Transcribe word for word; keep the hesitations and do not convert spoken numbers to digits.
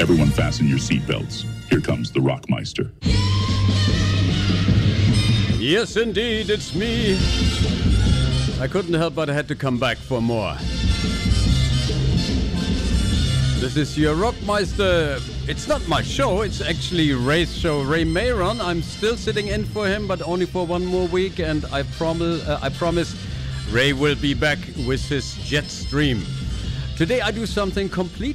Everyone fasten your seatbelts. Here comes the Rockmeister. Yes, indeed, it's me. I couldn't help but I had to come back for more. This is your Rockmeister. It's not my show, it's actually Ray's show, Ray Mayron. I'm still sitting in for him, but only for one more week, and I promise, uh, I promise Ray will be back with his Jetstream. Today I do something completely